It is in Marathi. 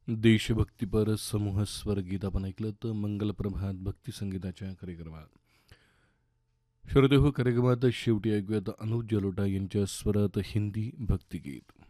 देशभक्तीपर समूह स्वर गीत आपण ऐकलं तर मंगल प्रभात भक्ती संगीताच्या कार्यक्रमात. श्रोते हो, कार्यक्रमात शेवटी ऐकूयात अनुज जलोटा यांच्या स्वरात हिंदी भक्तिगीत.